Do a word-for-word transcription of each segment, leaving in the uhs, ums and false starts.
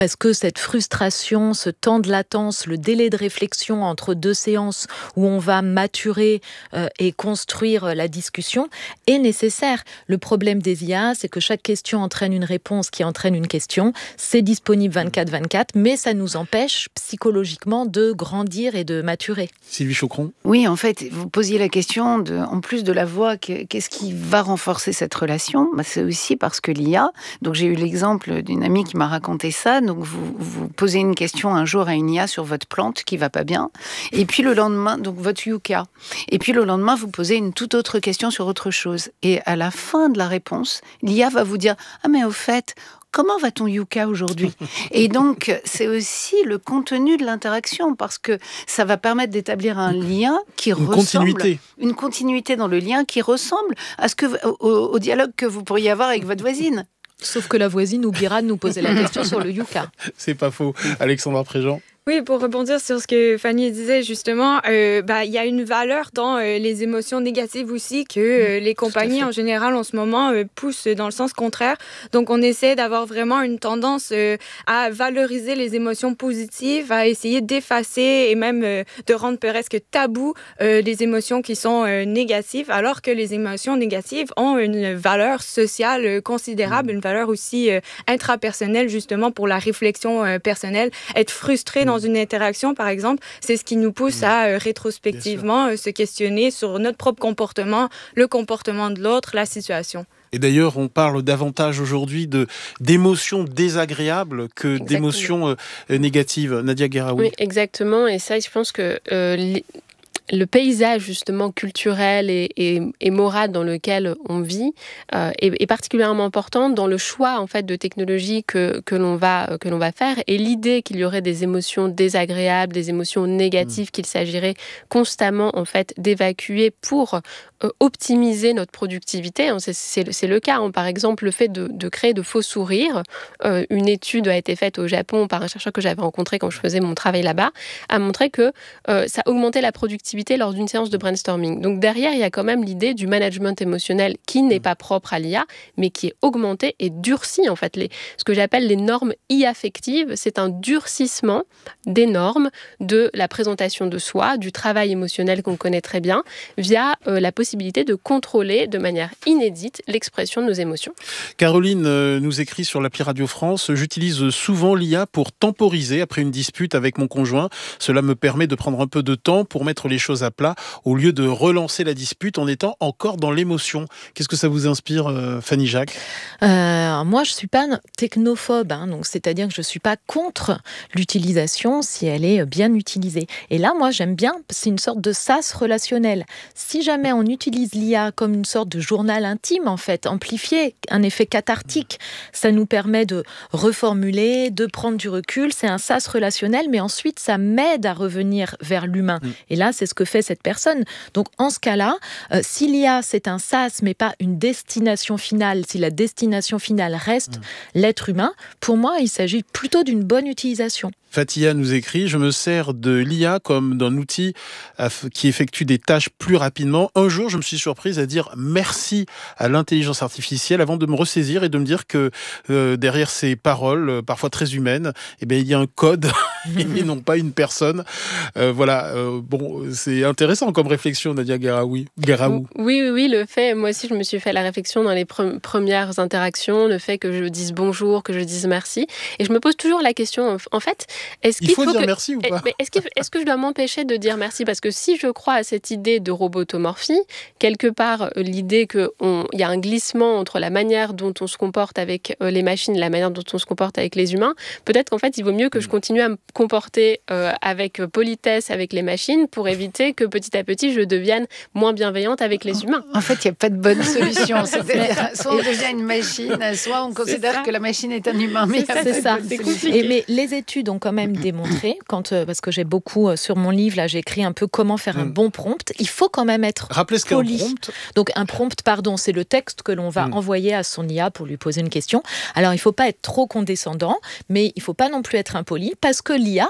Est-ce que cette frustration, ce temps de latence, le délai de réflexion entre deux séances où on va maturer euh, et construire la discussion est nécessaire? Le problème des I A, c'est que chaque question entraîne une réponse qui entraîne une question. C'est disponible vingt-quatre vingt-quatre, mais ça nous empêche psychologiquement de grandir et de maturer. Sylvie Chaucron? Oui, en fait, vous posiez la question, de, en plus de la voix, qu'est-ce qui va renforcer cette relation? Bah, c'est aussi parce que l'I A, donc j'ai eu l'exemple d'une amie qui m'a raconté ça. Donc vous, vous posez une question un jour à une I A sur votre plante qui va pas bien, et puis le lendemain, donc votre yucca, et puis le lendemain vous posez une toute autre question sur autre chose, et à la fin de la réponse, l'I A va vous dire ah mais au fait, comment va ton yucca aujourd'hui? Et donc, c'est aussi le contenu de l'interaction, parce que ça va permettre d'établir un lien qui une ressemble... Continuité. Une continuité dans le lien qui ressemble à ce que, au, au dialogue que vous pourriez avoir avec votre voisine. Sauf que la voisine oubliera de nous poser la question sur le yucca. C'est pas faux. Alexandra Préjean? Oui, pour rebondir sur ce que Fanny disait justement, euh, bah, y a une valeur dans euh, les émotions négatives aussi que euh, les compagnies en général en ce moment euh, poussent dans le sens contraire. Donc on essaie d'avoir vraiment une tendance euh, à valoriser les émotions positives, à essayer d'effacer et même euh, de rendre presque tabou euh, les émotions qui sont euh, négatives, alors que les émotions négatives ont une valeur sociale euh, considérable, mmh. une valeur aussi euh, intrapersonnelle justement pour la réflexion euh, personnelle. Être frustré dans une interaction, par exemple, c'est ce qui nous pousse à euh, rétrospectivement euh, se questionner sur notre propre comportement, le comportement de l'autre, la situation. Et d'ailleurs, on parle davantage aujourd'hui de, d'émotions désagréables que exactement. d'émotions euh, négatives. Nadia Guerraoui. Oui, exactement. Et ça, je pense que euh, les... le paysage justement culturel et, et, et moral dans lequel on vit euh, est, est particulièrement important dans le choix en fait de technologies que, que, l'on va, que l'on va faire, et l'idée qu'il y aurait des émotions désagréables, des émotions négatives mmh. qu'il s'agirait constamment en fait d'évacuer pour euh, optimiser notre productivité. C'est, c'est, c'est le cas. Hein. Par exemple, le fait de, de créer de faux sourires. Euh, une étude a été faite au Japon par un chercheur que j'avais rencontré quand je faisais mon travail là-bas, a montré que euh, ça augmentait la productivité lors d'une séance de brainstorming. Donc derrière, il y a quand même l'idée du management émotionnel qui n'est pas propre à l'I A, mais qui est augmenté et durci en fait. Les, ce que j'appelle les normes I-affectives, c'est un durcissement des normes de la présentation de soi, du travail émotionnel qu'on connaît très bien, via euh, la possibilité de contrôler de manière inédite l'expression de nos émotions. Caroline euh, nous écrit sur l'appli Radio France: j'utilise souvent l'I A pour temporiser après une dispute avec mon conjoint. Cela me permet de prendre un peu de temps pour mettre les choses à plat au lieu de relancer la dispute en étant encore dans l'émotion. Qu'est-ce que ça vous inspire, euh, Fanny Jacques? euh, Moi, je ne suis pas technophobe, hein, donc c'est-à-dire que je ne suis pas contre l'utilisation si elle est bien utilisée. Et là, moi, j'aime bien, c'est une sorte de sas relationnel. Si jamais on utilise l'I A comme une sorte de journal intime, en fait, amplifié, un effet cathartique, ça nous permet de reformuler, de prendre du recul. C'est un sas relationnel, mais ensuite, ça m'aide à revenir vers l'humain. Mm. Et là, c'est ce que fait cette personne. Donc, en ce cas-là, euh, si l'I A, c'est un sas, mais pas une destination finale, si la destination finale reste mmh. l'être humain, pour moi, il s'agit plutôt d'une bonne utilisation. Fatia nous écrit: je me sers de l'I A comme d'un outil qui effectue des tâches plus rapidement. Un jour, je me suis surprise à dire merci à l'intelligence artificielle avant de me ressaisir et de me dire que euh, derrière ces paroles, parfois très humaines, eh bien, il y a un code et non pas une personne. Euh, voilà. Euh, bon, c'est intéressant comme réflexion, Nadia Guerraoui. Guerraoui. Oui, oui, oui. Le fait, moi aussi, je me suis fait la réflexion dans les pre- premières interactions, le fait que je dise bonjour, que je dise merci, et je me pose toujours la question. En fait. Est-ce Il qu'il faut, faut dire que... merci ou pas? Mais est-ce, qu'il... est-ce que je dois m'empêcher de dire merci? Parce que si je crois à cette idée de robotomorphie, quelque part, l'idée qu'il y a un glissement entre la manière dont on se comporte avec les machines et la manière dont on se comporte avec les humains, peut-être qu'en fait, il vaut mieux que je continue à me comporter euh, avec politesse avec les machines pour éviter que petit à petit, je devienne moins bienveillante avec les humains. En fait, il n'y a pas de bonne solution. C'est-à-dire, soit on devient une machine, soit on considère que la machine est un humain. Mais c'est, c'est ça. C'est compliqué. Mais les études ont quand même démontré, quand, euh, parce que j'ai beaucoup euh, sur mon livre, là, j'ai écrit un peu comment faire un mmh. bon prompt. Il faut quand même être Rappelez ce poli. qu'est un prompt. Donc un prompt, pardon, c'est le texte que l'on va mmh. envoyer à son I A pour lui poser une question. Alors il ne faut pas être trop condescendant, mais il ne faut pas non plus être impoli, parce que l'I A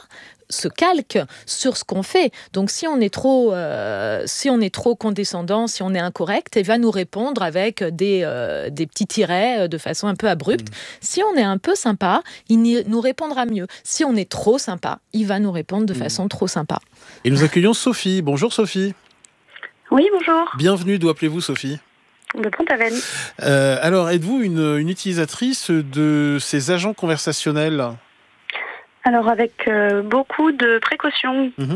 se calque sur ce qu'on fait. Donc si on est trop, euh, si on est trop condescendant, si on est incorrect, il va nous répondre avec des, euh, des petits tirets de façon un peu abrupte. Mmh. Si on est un peu sympa, il nous répondra mieux. Si on est trop sympa, il va nous répondre de mmh. façon trop sympa. Et nous accueillons Sophie. Bonjour Sophie. Oui, bonjour. Bienvenue, d'où appelez-vous Sophie ? De Pont-Aven. Euh, alors, êtes-vous une, une utilisatrice de ces agents conversationnels ? Alors, avec euh, beaucoup de précautions. Mmh.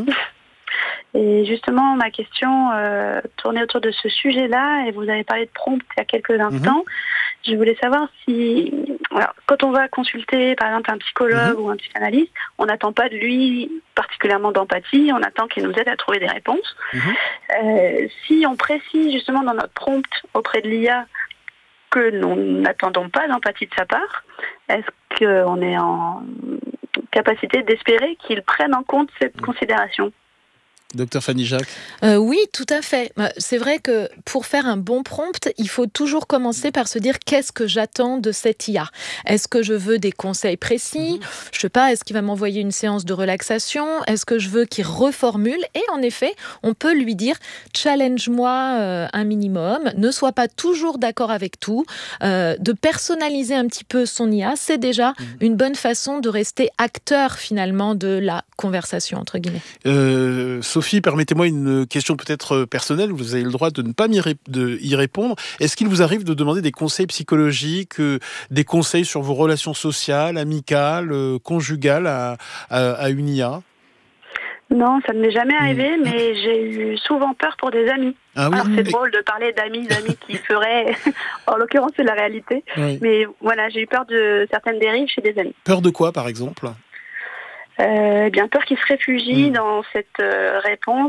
Et justement, ma question euh, tournait autour de ce sujet-là, et vous avez parlé de prompt il y a quelques instants. Mmh. Je voulais savoir si, alors, quand on va consulter, par exemple, un psychologue mmh. ou un psychanalyste, on n'attend pas de lui particulièrement d'empathie, on attend qu'il nous aide à trouver des réponses. Mmh. Euh, si on précise justement dans notre prompt auprès de l'I A que nous n'attendons pas d'empathie de sa part, est-ce qu'on est en capacité d'espérer qu'il prenne en compte cette mmh. considération ? Docteur Fanny Jacques. Euh, oui, tout à fait. C'est vrai que pour faire un bon prompt, il faut toujours commencer par se dire qu'est-ce que j'attends de cette I A ? Est-ce que je veux des conseils précis ? mmh. Je sais pas, est-ce qu'il va m'envoyer une séance de relaxation ? Est-ce que je veux qu'il reformule ? Et en effet, on peut lui dire challenge-moi euh, un minimum, ne sois pas toujours d'accord avec tout, euh, de personnaliser un petit peu son I A, c'est déjà mmh. une bonne façon de rester acteur finalement de la conversation, entre guillemets. Euh, Sophie, permettez-moi une question peut-être personnelle, vous avez le droit de ne pas ré- de y répondre. Est-ce qu'il vous arrive de demander des conseils psychologiques, euh, des conseils sur vos relations sociales, amicales, euh, conjugales à, à, à une I A ? Non, ça ne m'est jamais arrivé, mmh. mais j'ai eu souvent peur pour des amis. Ah oui. Alors c'est Et... drôle de parler d'amis, d'amis qui feraient, en l'occurrence c'est la réalité, oui. mais voilà, j'ai eu peur de certaines dérives chez des amis. Peur de quoi par exemple ? Euh, bien peur qu'ils se réfugient mmh. dans cette euh, réponse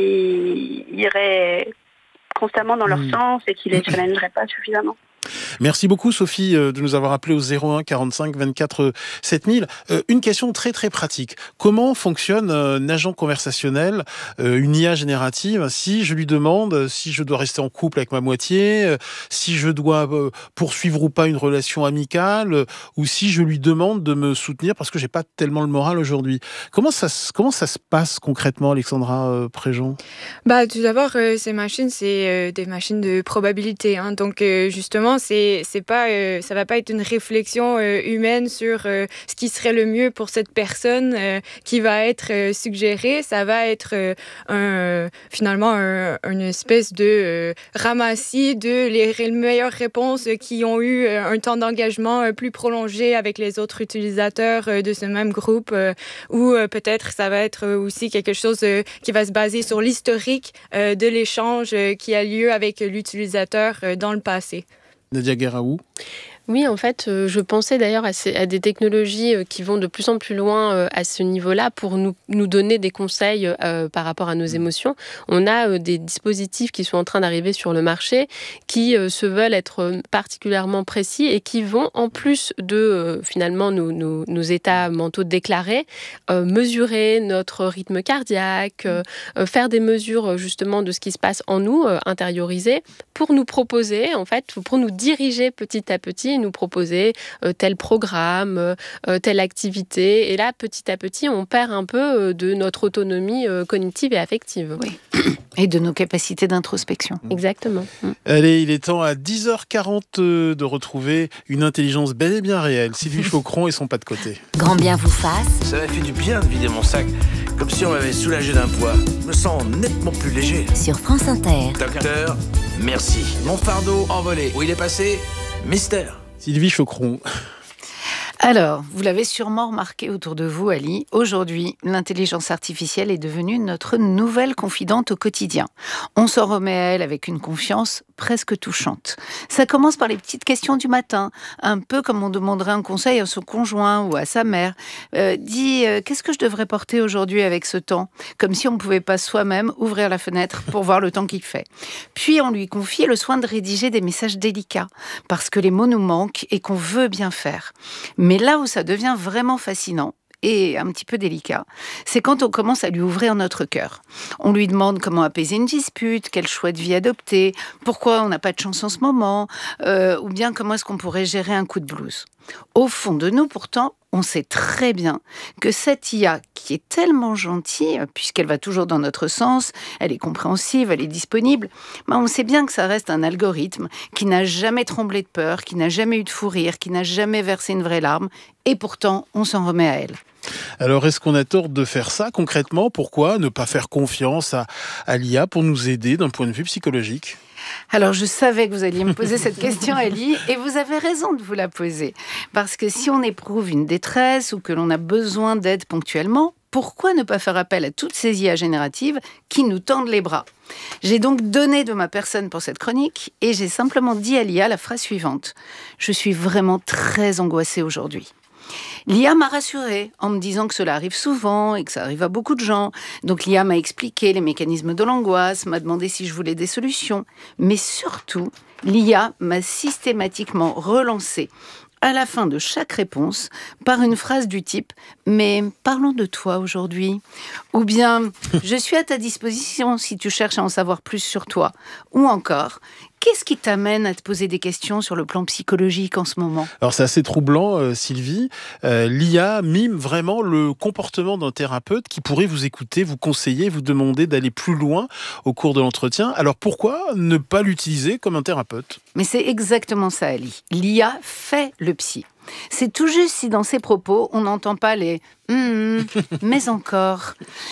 qui irait constamment dans leur mmh. sens et qui les challengerait pas suffisamment. Merci beaucoup Sophie de nous avoir appelé au zéro un quarante-cinq vingt-quatre sept mille. Euh, une question très très pratique. Comment fonctionne un agent conversationnel, euh, une I A générative, si je lui demande si je dois rester en couple avec ma moitié, euh, si je dois euh, poursuivre ou pas une relation amicale, euh, ou si je lui demande de me soutenir parce que j'ai pas tellement le moral aujourd'hui. Comment ça, comment ça se passe concrètement, Alexandra euh, Préjean ? Bah, tout d'abord, euh, ces machines, c'est euh, des machines de probabilité. Hein, donc euh, justement, c'est c'est pas euh, ça va pas être une réflexion euh, humaine sur euh, ce qui serait le mieux pour cette personne euh, qui va être euh, suggérée. Ça va être euh, un, finalement un, une espèce de euh, ramassis de les, les meilleures réponses qui ont eu euh, un temps d'engagement euh, plus prolongé avec les autres utilisateurs euh, de ce même groupe, euh, ou euh, peut-être ça va être aussi quelque chose euh, qui va se baser sur l'historique euh, de l'échange euh, qui a lieu avec l'utilisateur euh, dans le passé. Nadia Guerraoui. Oui, en fait, euh, je pensais d'ailleurs à, ces, à des technologies euh, qui vont de plus en plus loin euh, à ce niveau-là pour nous, nous donner des conseils euh, par rapport à nos émotions. On a euh, des dispositifs qui sont en train d'arriver sur le marché qui euh, se veulent être particulièrement précis et qui vont, en plus de euh, finalement nos, nos, nos états mentaux déclarés, euh, mesurer notre rythme cardiaque, euh, euh, faire des mesures justement de ce qui se passe en nous, euh, intérioriser, pour nous proposer, en fait, pour nous diriger petit à petit, nous proposer euh, tel programme, euh, telle activité. Et là, petit à petit, on perd un peu euh, de notre autonomie euh, cognitive et affective. Oui. Et de nos capacités d'introspection. Exactement. Allez, il est temps à dix heures quarante de retrouver une intelligence bel et bien réelle. Sylvie Faucron et son pas de côté. Grand bien vous fasse. Ça m'a fait du bien de vider mon sac, comme si on m'avait soulagé d'un poids. Je me sens nettement plus léger. Sur France Inter. Docteur, merci. Mon fardeau envolé. Où il est passé ? Mystère. Sylvie Faucron. Alors, vous l'avez sûrement remarqué autour de vous, Ali, aujourd'hui, l'intelligence artificielle est devenue notre nouvelle confidente au quotidien. On s'en remet à elle avec une confiance presque touchante. Ça commence par les petites questions du matin, un peu comme on demanderait un conseil à son conjoint ou à sa mère. Euh, dis, euh, qu'est-ce que je devrais porter aujourd'hui avec ce temps ? Comme si on ne pouvait pas soi-même ouvrir la fenêtre pour voir le temps qu'il fait. Puis on lui confie le soin de rédiger des messages délicats, parce que les mots nous manquent et qu'on veut bien faire. Mais là où ça devient vraiment fascinant, et un petit peu délicat, c'est quand on commence à lui ouvrir notre cœur. On lui demande comment apaiser une dispute, quel choix de vie adopter, pourquoi on n'a pas de chance en ce moment, euh, ou bien comment est-ce qu'on pourrait gérer un coup de blues. Au fond de nous, pourtant, on sait très bien que cette I A, qui est tellement gentille, puisqu'elle va toujours dans notre sens, elle est compréhensive, elle est disponible, mais on sait bien que ça reste un algorithme qui n'a jamais tremblé de peur, qui n'a jamais eu de fou rire, qui n'a jamais versé une vraie larme, et pourtant, on s'en remet à elle. Alors, est-ce qu'on a tort de faire ça concrètement ? Pourquoi ne pas faire confiance à, à l'I A pour nous aider d'un point de vue psychologique ? Alors, je savais que vous alliez me poser cette question, Ellie, et vous avez raison de vous la poser. Parce que si on éprouve une détresse ou que l'on a besoin d'aide ponctuellement, pourquoi ne pas faire appel à toutes ces I A génératives qui nous tendent les bras ? J'ai donc donné de ma personne pour cette chronique et j'ai simplement dit à l'I A la phrase suivante. Je suis vraiment très angoissée aujourd'hui. L'I A m'a rassurée en me disant que cela arrive souvent et que ça arrive à beaucoup de gens. Donc l'I A m'a expliqué les mécanismes de l'angoisse, m'a demandé si je voulais des solutions. Mais surtout, l'I A m'a systématiquement relancée à la fin de chaque réponse par une phrase du type « Mais parlons de toi aujourd'hui » ou bien « Je suis à ta disposition si tu cherches à en savoir plus sur toi » ou encore « Qu'est-ce qui t'amène à te poser des questions sur le plan psychologique en ce moment ?» Alors c'est assez troublant, euh, Sylvie. Euh, L'I A mime vraiment le comportement d'un thérapeute qui pourrait vous écouter, vous conseiller, vous demander d'aller plus loin au cours de l'entretien. Alors pourquoi ne pas l'utiliser comme un thérapeute ? Mais c'est exactement ça, Ali. L'I A fait le psy. C'est tout juste si dans ses propos, on n'entend pas les mmh, « mais encore ».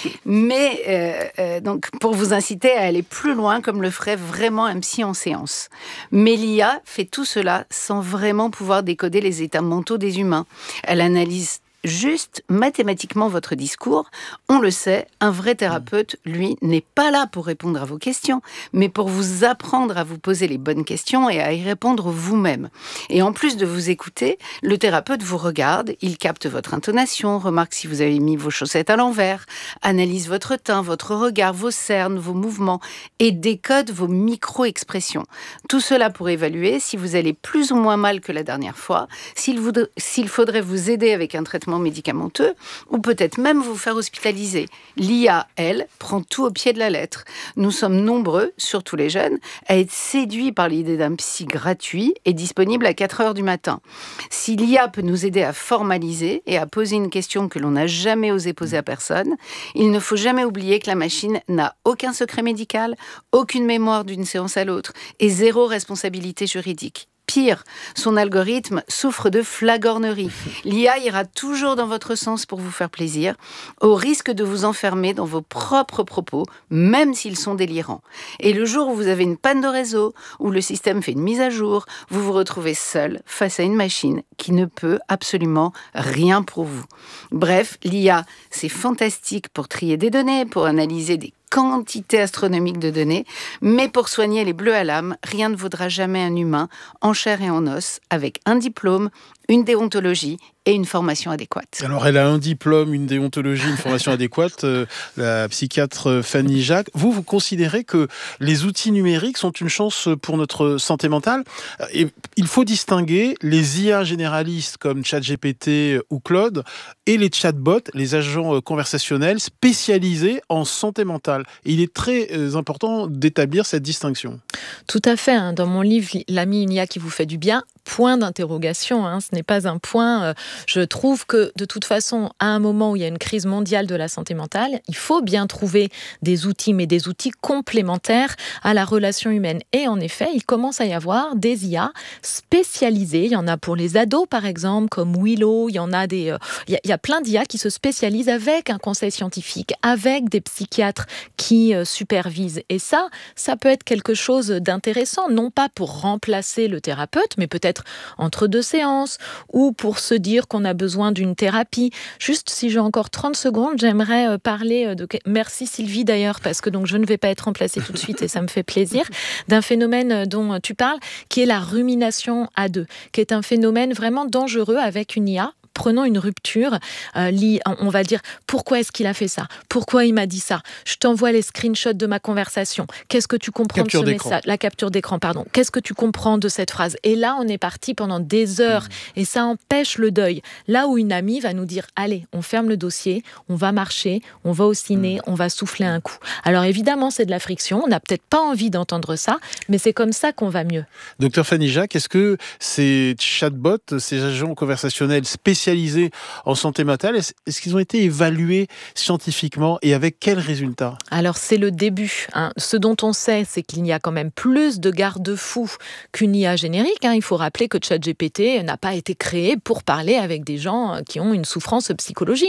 Mais euh, euh, donc pour vous inciter à aller plus loin comme le ferait vraiment un psy en séance. Mais l'I A fait tout cela sans vraiment pouvoir décoder les états mentaux des humains. Elle analyse juste mathématiquement votre discours. On le sait, un vrai thérapeute, lui, n'est pas là pour répondre à vos questions, mais pour vous apprendre à vous poser les bonnes questions et à y répondre vous-même. Et en plus de vous écouter, le thérapeute vous regarde, il capte votre intonation, remarque si vous avez mis vos chaussettes à l'envers, analyse votre teint, votre regard, vos cernes, vos mouvements et décode vos micro-expressions. Tout cela pour évaluer si vous allez plus ou moins mal que la dernière fois, s'il, vous, s'il faudrait vous aider avec un traitement médicamenteux ou peut-être même vous faire hospitaliser. L'I A, elle, prend tout au pied de la lettre. Nous sommes nombreux, surtout les jeunes, à être séduits par l'idée d'un psy gratuit et disponible à quatre heures du matin. Si l'I A peut nous aider à formaliser et à poser une question que l'on n'a jamais osé poser à personne, il ne faut jamais oublier que la machine n'a aucun secret médical, aucune mémoire d'une séance à l'autre et zéro responsabilité juridique. Pire, son algorithme souffre de flagornerie. L'I A ira toujours dans votre sens pour vous faire plaisir, au risque de vous enfermer dans vos propres propos, même s'ils sont délirants. Et le jour où vous avez une panne de réseau, où le système fait une mise à jour, vous vous retrouvez seul face à une machine qui ne peut absolument rien pour vous. Bref, l'I A, c'est fantastique pour trier des données, pour analyser des quantité astronomique de données, mais pour soigner les bleus à l'âme, rien ne vaudra jamais un humain en chair et en os, avec un diplôme, une déontologie et une formation adéquate. Alors, elle a un diplôme, une déontologie, une formation adéquate, euh, la psychiatre Fanny Jacques. Vous, vous considérez que les outils numériques sont une chance pour notre santé mentale ? Et il faut distinguer les I A généralistes comme ChatGPT ou Claude et les chatbots, les agents conversationnels spécialisés en santé mentale. Et il est très important d'établir cette distinction. Tout à fait. Dans mon livre, L'ami, une I A qui vous fait du bien, point d'interrogation, hein, ce n'est pas un point. Euh, je trouve que de toute façon, à un moment où il y a une crise mondiale de la santé mentale, il faut bien trouver des outils, mais des outils complémentaires à la relation humaine. Et en effet, il commence à y avoir des I A spécialisées. Il y en a pour les ados, par exemple, comme Willow. Il y en a des, euh, il y a, il y a plein d'I A qui se spécialisent avec un conseil scientifique, avec des psychiatres qui euh, supervisent. Et ça, ça peut être quelque chose d'intéressant, non pas pour remplacer le thérapeute, mais peut-être entre deux séances, ou pour se dire qu'on a besoin d'une thérapie. Juste, si j'ai encore trente secondes, j'aimerais parler de... Merci Sylvie d'ailleurs, parce que donc je ne vais pas être remplacée tout de suite et ça me fait plaisir, d'un phénomène dont tu parles, qui est la rumination à deux, qui est un phénomène vraiment dangereux avec une I A. Prenons une rupture, euh, on va dire pourquoi est-ce qu'il a fait ça, pourquoi il m'a dit ça, je t'envoie les screenshots de ma conversation, qu'est-ce que tu comprends capture de ce message, la capture d'écran, pardon, qu'est-ce que tu comprends de cette phrase, et là on est parti pendant des heures, mmh. et ça empêche le deuil, là où une amie va nous dire allez, on ferme le dossier, on va marcher, on va au ciné, mmh. on va souffler un coup. Alors évidemment c'est de la friction, on n'a peut-être pas envie d'entendre ça, mais c'est comme ça qu'on va mieux. Docteur Fanny Jacques, est-ce que ces chatbots, ces agents conversationnels spécialisés spécialisés en santé mentale. Est-ce, est-ce qu'ils ont été évalués scientifiquement et avec quels résultats ? Alors, c'est le début. Hein. Ce dont on sait, c'est qu'il y a quand même plus de garde-fous qu'une I A générique. Hein. Il faut rappeler que ChatGPT n'a pas été créé pour parler avec des gens qui ont une souffrance psychologique.